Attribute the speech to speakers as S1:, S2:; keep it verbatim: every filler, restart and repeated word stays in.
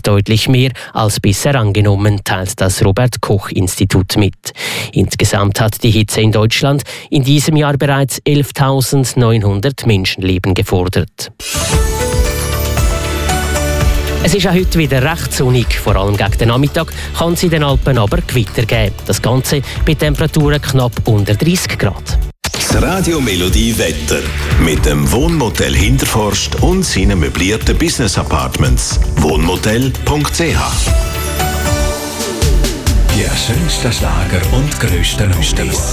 S1: deutlich mehr als bisher angenommen, teilt das Robert-Koch-Institut mit. Insgesamt hat die Hitze in Deutschland in diesem Jahr bereits elftausendneunhundert Menschenleben gefordert. Es ist auch heute wieder recht sonnig. Vor allem gegen den Nachmittag kann es in den Alpen aber Gewitter geben. Das Ganze bei Temperaturen knapp unter dreissig Grad.
S2: Das Radio Melodie Wetter mit dem Wohnmotel Hinterforst und seinen möblierten Business Apartments. Wohnmotel punkt c h.
S3: Die schönsten Schlager und grössten Oldies.